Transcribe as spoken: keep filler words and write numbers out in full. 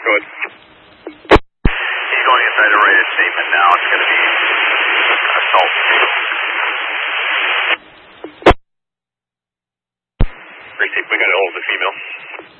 Go ahead. He's going inside a rated statement now. It's going to be assault. Great, we got a hold of the female.